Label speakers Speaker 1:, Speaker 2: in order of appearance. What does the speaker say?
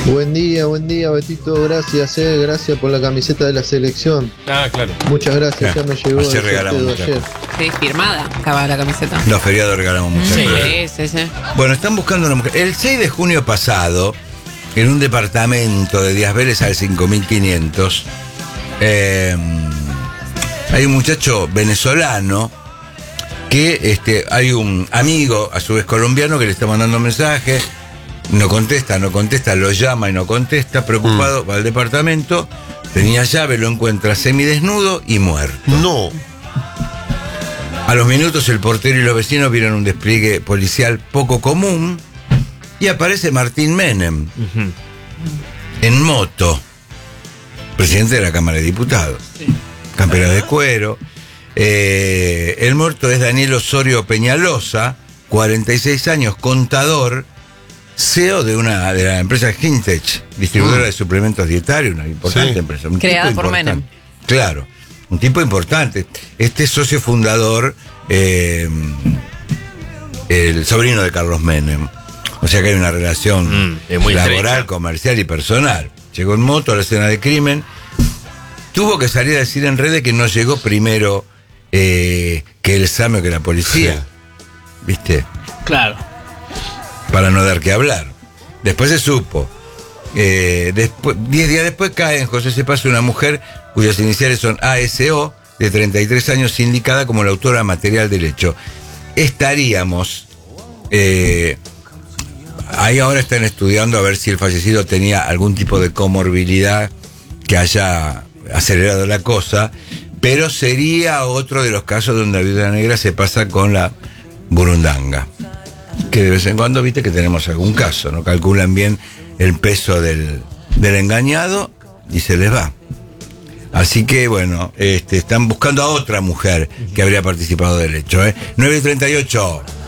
Speaker 1: Buen día, Betito. Gracias por la camiseta de la selección.
Speaker 2: Ah, claro.
Speaker 1: Muchas gracias, ya me llegó el
Speaker 3: Ayer regalamos
Speaker 1: sorteo de
Speaker 3: muchas.
Speaker 1: ayer.
Speaker 4: Sí, firmada, acaba la camiseta.
Speaker 3: Los feriados regalamos muchas
Speaker 4: Sí,
Speaker 3: cosas.
Speaker 4: sí.
Speaker 3: Bueno, están buscando una mujer. El 6 de junio pasado, en un departamento de Díaz Vélez al 5500, hay un muchacho venezolano que hay un amigo, a su vez colombiano, que le está mandando mensajes. No contesta, lo llama y no contesta. Preocupado, va al departamento, tenía llave, lo encuentra semidesnudo y muerto.
Speaker 2: No.
Speaker 3: A los minutos el portero y los vecinos vieron un despliegue policial poco común y aparece Martín Menem en moto, presidente de la Cámara de Diputados, campera de cuero. El muerto es Daniel Osorio Peñalosa, 46 años, contador, CEO de la empresa Hintech, distribuidora de suplementos dietarios, una importante empresa.
Speaker 4: Creada por Menem.
Speaker 3: Claro, un tipo importante. Este socio fundador, el sobrino de Carlos Menem. O sea que hay una relación
Speaker 2: muy
Speaker 3: laboral,
Speaker 2: estrecha.
Speaker 3: comercial y personal. Llegó en moto a la escena de crimen. Tuvo que salir a decir en redes que no llegó primero que el SAME o que la policía.
Speaker 2: Sí.
Speaker 3: ¿Viste?
Speaker 5: Claro.
Speaker 3: Para no dar que hablar. Después se supo. 10 días después cae en José Cepaz una mujer cuyas iniciales son ASO, de 33 años, indicada como la autora material del hecho. Estaríamos... ahí ahora están estudiando a ver si el fallecido tenía algún tipo de comorbilidad que haya acelerado la cosa, pero sería otro de los casos donde la viuda negra se pasa con la burundanga. Que de vez en cuando, viste, que tenemos algún caso, ¿no? Calculan bien el peso del engañado y se les va. Así que, bueno, están buscando a otra mujer que habría participado del hecho, 9:38.